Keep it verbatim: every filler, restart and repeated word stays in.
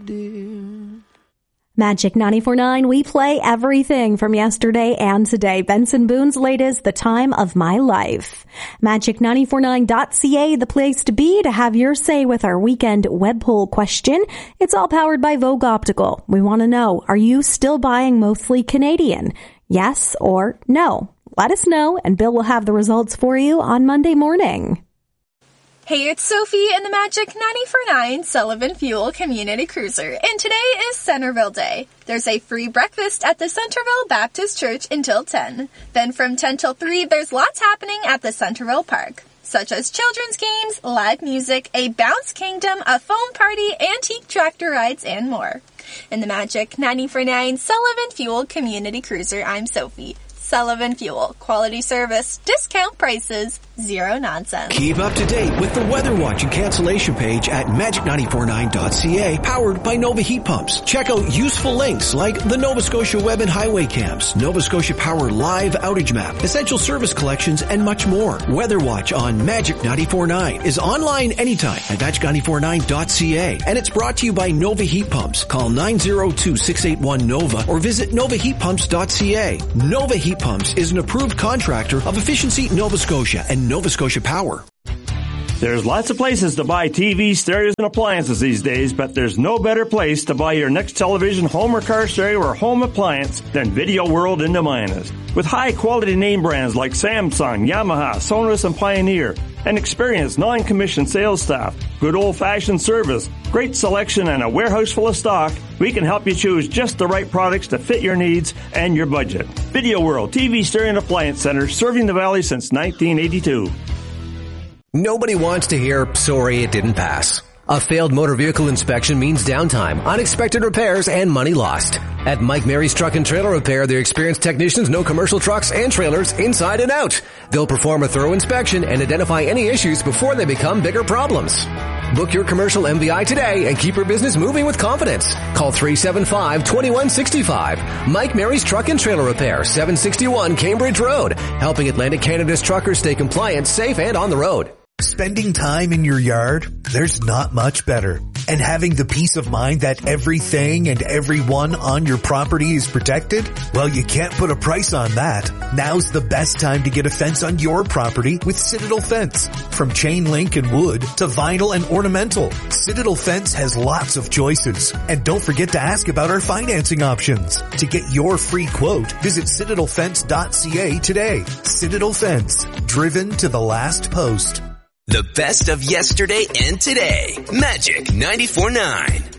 Magic ninety-four point nine, we play everything from yesterday and today. Benson Boone's latest, The Time of My Life. Magic nine four nine dot c a, the place to be to have your say with our weekend web poll question. It's all powered by Vogue Optical. We want to know, are you still buying mostly Canadian? Yes or no? Let us know, and Bill will have the results for you on Monday morning. Hey, it's Sophie in the Magic ninety-four point nine Sullivan Fuel Community Cruiser, and today is Centerville Day. There's a free breakfast at the Centerville Baptist Church until ten. Then from ten till three, there's lots happening at the Centerville Park, such as children's games, live music, a bounce kingdom, a foam party, antique tractor rides, and more. In the Magic ninety-four point nine Sullivan Fuel Community Cruiser, I'm Sophie. Sullivan Fuel. Quality service, discount prices, zero nonsense. Keep up to date with the Weather Watch and cancellation page at magic nine four nine dot c a, powered by Nova Heat Pumps. Check out useful links like the Nova Scotia Web and Highway Cams, Nova Scotia Power Live Outage Map, Essential Service Collections, and much more. Weather Watch on Magic ninety-four point nine is online anytime at magic nine four nine dot c a, and it's brought to you by Nova Heat Pumps. Call nine zero two, six eight one, NOVA or visit nova heat pumps dot c a. Nova Heat Pumps is an approved contractor of Efficiency Nova Scotia and Nova Scotia Power. There's lots of places to buy T Vs, stereos, and appliances these days, but there's no better place to buy your next television, home or car stereo, or home appliance than Video World in Nemayanas. With high-quality name brands like Samsung, Yamaha, Sonos, and Pioneer, an experienced non-commissioned sales staff, good old-fashioned service, great selection, and a warehouse full of stock, we can help you choose just the right products to fit your needs and your budget. Video World T V, stereo, and appliance center, serving the Valley since nineteen eighty-two. Nobody wants to hear, sorry, it didn't pass. A failed motor vehicle inspection means downtime, unexpected repairs, and money lost. At Mike Mary's Truck and Trailer Repair, their experienced technicians know commercial trucks and trailers inside and out. They'll perform a thorough inspection and identify any issues before they become bigger problems. Book your commercial M V I today and keep your business moving with confidence. Call three seven five, two one six five. Mike Mary's Truck and Trailer Repair, seven sixty-one Cambridge Road, helping Atlantic Canada's truckers stay compliant, safe, and on the road. Spending time in your yard, there's not much better. And having the peace of mind that everything and everyone on your property is protected? Well, you can't put a price on that. Now's the best time to get a fence on your property with Citadel Fence. From chain link and wood to vinyl and ornamental, Citadel Fence has lots of choices. And don't forget to ask about our financing options. To get your free quote, visit citadel fence dot c a today. Citadel Fence, driven to the last post. The best of yesterday and today. Magic ninety-four point nine.